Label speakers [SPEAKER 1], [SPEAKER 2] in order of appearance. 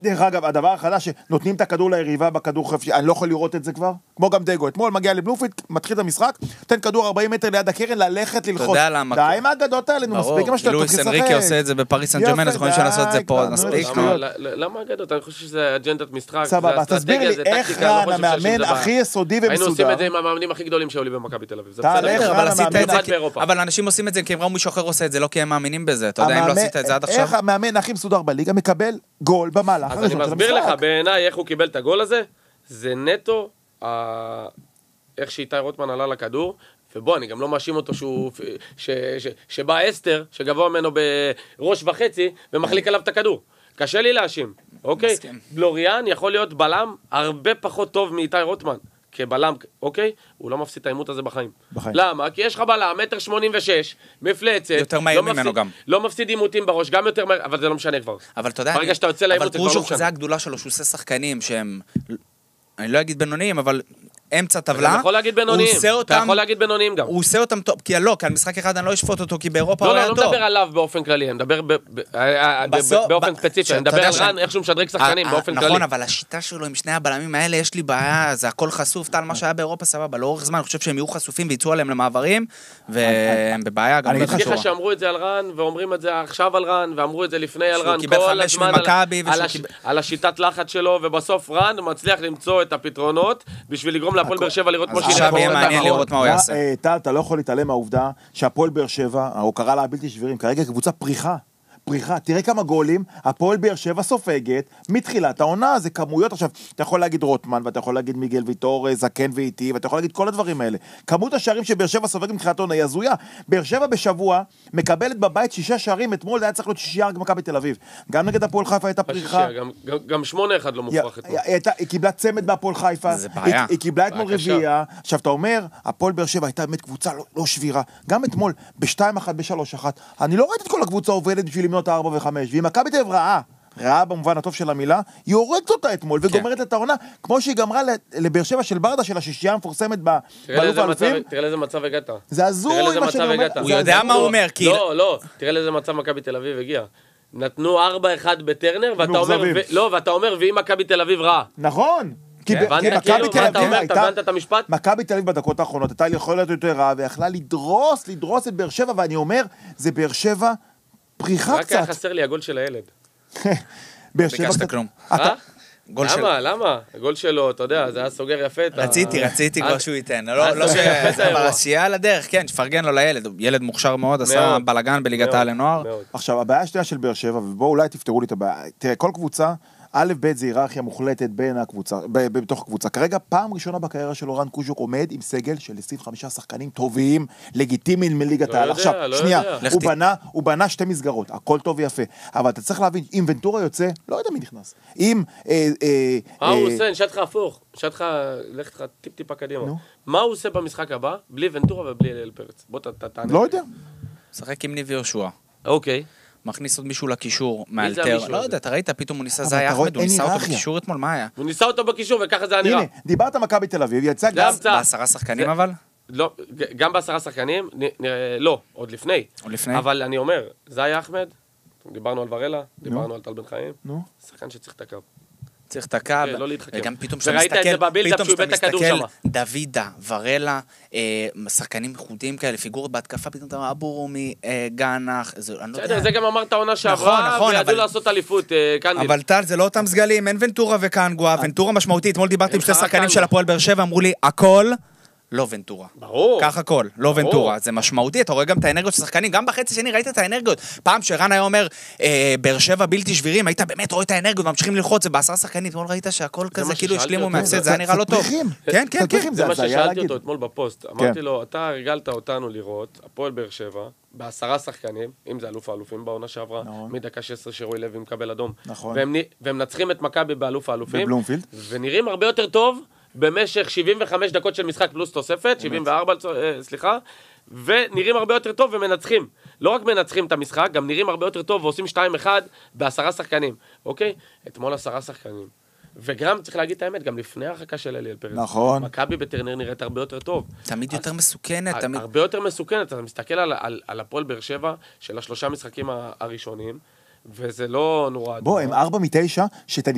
[SPEAKER 1] דרך אגב, הדבר החדש שנותנים את הכדור ליריבה בכדור חפשי, אני לא יכול לראות את זה כבר, כמו גם דגו, אתמול מגיע לבלומפילד, מתחיל את המשחק, נותן כדור 40 מטר ליד הקרן, ללכת ללחוץ.
[SPEAKER 2] אתה יודע למה?
[SPEAKER 1] די עם האגדות האלה, נו מספיק עם השטות,
[SPEAKER 2] לואיס אנריקי עושה את זה בפריס סן ז'רמן, אז יכולים לעשות את זה פה, מספיק.
[SPEAKER 3] למה אגדות? אני חושב שזה אג'נדת משחק,
[SPEAKER 1] סבבה, תסביר לי איך רן המאמן הכי יסודי ומסודר.
[SPEAKER 3] היינו עושים את זה עם המאמנים הכי גדולים שהיו לי במכבי תל אביב.
[SPEAKER 2] אבל אנשים עושים את זה כי הם ראו מישהו אחר עושה את זה, לא כי הם מאמינים בזה. אתה יודע, אם לא עשית את זה עד עכשיו.
[SPEAKER 1] איך המאמן הכי מסודר בליגה מקבל גול במהלך
[SPEAKER 3] הראשון של המשחק? אז אני מסביר לך, בעיניי איך הוא קיבל את הגול הזה, זה נטו איך שאיתי רוטמן עלה לכדור, ובוא, אני גם לא מאשים אותו שבא אסתר, שגבוה ממנו בראש וחצי, ומחליק עליו את הכדור. קשה לי להאשים, אוקיי? בלוריאן יכול להיות בלם הרבה פחות טוב מאיתי רוטמן. כבלם, אוקיי? הוא לא מפסיד את האימות הזה בחיים. למה? כי יש לך בלם, 1.86 מטר, מפלצת.
[SPEAKER 2] יותר מהיר ממנו גם.
[SPEAKER 3] לא מפסיד אימותים בראש, גם יותר מהיר, אבל זה לא משנה כבר.
[SPEAKER 2] אבל אתה יודע,
[SPEAKER 3] ברגע שאתה יוצא לאימות, זה כבר לא משנה.
[SPEAKER 2] זה הגדולה שלו, שהוא עושה שחקנים שהם, אני לא אגיד בינוניים, אבל אמצע טבלה.
[SPEAKER 3] אתה יכול להגיד בינוניים. אתה יכול להגיד בינוניים גם.
[SPEAKER 2] הוא עושה אותם טוב, כי לא, כי על משחק אחד אני לא אשפוט אותו, כי באירופה הוא היה טוב.
[SPEAKER 3] לא מדבר עליו באופן כללי, אני מדבר באופן ספציפי, אני מדבר על רן, איך שהוא משדרג שחקנים באופן כללי.
[SPEAKER 2] נכון, אבל השיטה שלו עם שני הבלמים האלה, יש לי בעיה, זה הכל חשוף, טל מה שהיה באירופה סבבה, לאורך זמן, אני חושב שהם יהיו חשופים ויצאו עליהם למעברים, והם בבעיה גם.
[SPEAKER 3] אני אגיד לך שאמרו את זה על רן, ואומרים את זה עכשיו על רן, ואמרו את זה לפני על רן, כל הזמן על השיטת לחץ שלו, ובסוף רן מצליח למצוא את הפתרונות בשביל לגרום להפועל באר שבע לראות כמו
[SPEAKER 2] עכשיו יהיה מעניין לראות מה הוא יעשה.
[SPEAKER 1] טל, אתה לא יכול להתעלם מהעובדה שהפועל באר שבע, הוא קרא לה בלתי שבירים, כרגע קבוצה פריחה. תראה כמה גולים, הפועל באר שבע סופגת, מתחילת העונה, זה כמויות, עכשיו, אתה יכול להגיד רוטמן, ואתה יכול להגיד מיגל ויטור, זקן ואיטי, ואתה יכול להגיד כל הדברים האלה. כמות השערים שבאר שבע סופגת מתחילת העונה היא הזויה. באר שבע בשבוע מקבלת בבית 6 שערים, אתמול היה צריך להיות 6 רק במכבי תל אביב. גם נגד הפועל חיפה הייתה פריחה.
[SPEAKER 3] גם 8-1 לא מופרך אתמול.
[SPEAKER 1] היא קיבלה צמד מהפועל חיפה, היא קיבלה אתמול רביעייה. עכשיו אתה אומר, הפועל באר שבע הייתה באמת קבוצה לא שבירה. גם אתמול ב-2-1, ב-3-1. אני לא ראיתי את כל הקבוצה עובדת בשביל למנות 4 ו-5, ואם מכבי תל אביב רעה במובן הטוב של המילה, היא הורגת אותה אתמול וגומרת את העונה, כמו שהיא גמרה לבאר שבע של ברדה של השישייה המפורסמת באלוף האלופים.
[SPEAKER 3] תראה לאיזה מצב הגעת.
[SPEAKER 1] זה הזוי מה שאני אומר.
[SPEAKER 2] הוא יודע מה הוא אומר, כי...
[SPEAKER 3] לא, תראה לאיזה מצב מכבי תל אביב הגיע. נתנו 4-1 בטרנר, ואתה אומר, ואם מכבי תל אביב רעה.
[SPEAKER 1] נכון.
[SPEAKER 3] הבנת את המשפט?
[SPEAKER 1] מכבי תל אביב בדקות האחרונות הייתה יכולה להיות יותר רעה, ויכלה לדרוס את באר שבע, ואני אומר, זה באר שבע פריחה קצת.
[SPEAKER 3] רק היה חסר לי הגול של הילד.
[SPEAKER 2] ביקשת כלום.
[SPEAKER 3] למה? הגול שלו, אתה יודע, זה היה סוגר יפה.
[SPEAKER 2] רציתי כבר שהוא ייתן. לא אבל השיעה על הדרך, כן, שפרגן לו לילד. ילד מוכשר מאוד, עשה בלגן בליגת העל לנוער.
[SPEAKER 1] עכשיו, הבעיה השנייה של באר שבע, ובואו אולי תפתרו לי את הבעיה. תראה, כל קבוצה, א' ב' זה היררכיה מוחלטת בין הקבוצה, בתוך הקבוצה. כרגע, פעם ראשונה בקריירה של אורן קוז'וק עומד עם סגל של 25 שחקנים טובים, לגיטימיים מליגת העל. עכשיו, שנייה, הוא בנה 2 מסגרות, הכל טוב ויפה. אבל אתה צריך להבין, אם ונטורה יוצא, לא יודע מי נכנס. אם...
[SPEAKER 3] הוא עושה? נשאל לך הפוך. נשאל לך, לך לך טיפ-טיפה קדימה. מה הוא עושה במשחק הבא? בלי ונטורה ובלי אליאל פרץ? בוא תענה.
[SPEAKER 1] לא יודע.
[SPEAKER 2] שחק עם ניב יהושע.
[SPEAKER 3] אוקיי.
[SPEAKER 2] מכניס עוד מישהו לקישור, מאלתר, לא יודע, אתה ראית, פתאום הוא ניסה, זה היה אחמד, הוא ניסה אותו בקישור אתמול, מה היה?
[SPEAKER 3] הוא ניסה אותו בקישור, וככה זה היה נראה.
[SPEAKER 1] הנה, דיברת מכבי תל אביב, יצא גם...
[SPEAKER 2] ב10 שחקנים אבל?
[SPEAKER 3] לא, גם ב10 שחקנים, לא, עוד לפני. אבל אני אומר, זה היה אחמד, דיברנו על ורלה, דיברנו על טל בן חיים, שחקן שצריך את הקו.
[SPEAKER 2] צריך את הקו,
[SPEAKER 3] לא להתחכם.
[SPEAKER 2] וגם פתאום
[SPEAKER 3] וראית את זה בבילדאפ שהוא בית הכדור שם.
[SPEAKER 2] דוידה, ורלה, שחקנים ייחודיים כאלה, פיגורות בהתקפה, פתאום אתה אומר, אבורומי, גנח,
[SPEAKER 3] זה גם אמרת העונה שעברה, וידעו לעשות אליפות, קנדיל.
[SPEAKER 2] אבל טל, זה לא אותם סגלים, אין ונטורה וקנגואה, ונטורה משמעותי, אתמול דיברתי עם 2 שחקנים של הפועל באר שבע, אמרו לי, הכל לא ונטורה.
[SPEAKER 3] ברור.
[SPEAKER 2] כך הכל, לא ונטורה. זה משמעותי, אתה רואה גם את האנרגיות של שחקנים, גם בחצי שני ראית את האנרגיות. פעם שרן היה אומר, באר שבע בלתי שבירים, היית באמת רואה את האנרגיות, ממשיכים ללחוץ, זה ב10 שחקנים, אתמול ראית שהכל כזה כאילו השלימו מהפסד, זה היה נראה לא טוב.
[SPEAKER 1] כן, כן, כן.
[SPEAKER 3] זה מה ששאלתי אותו אתמול בפוסט. אמרתי לו, אתה הרגלת אותנו לראות, הפועל באר שבע, ב10 שחקנים, אם זה אלוף האלופים בעונה שעברה, מדקה 16 שרוי לוי מקבל אדום. והם מנצחים את מכבי באלוף האלופים, ונראים הרבה יותר טוב במשך 75 דקות של משחק פלוס תוספת, 74, סליחה, ונראים הרבה יותר טוב ומנצחים. לא רק מנצחים את המשחק, גם נראים הרבה יותר טוב ועושים 2-1 ב10 שחקנים. אוקיי? אתמול 10 שחקנים. וגם צריך להגיד את האמת, גם לפני ההרחקה של אליאל פרץ.
[SPEAKER 1] נכון.
[SPEAKER 3] מכבי בטרנר נראית הרבה יותר טוב.
[SPEAKER 2] תמיד יותר מסוכנת.
[SPEAKER 3] הרבה יותר מסוכנת. אתה מסתכל על הפועל באר שבע של 3 משחקים הראשונים, וזה לא נורא.
[SPEAKER 1] בוא, הם 4 מ-9, שאתה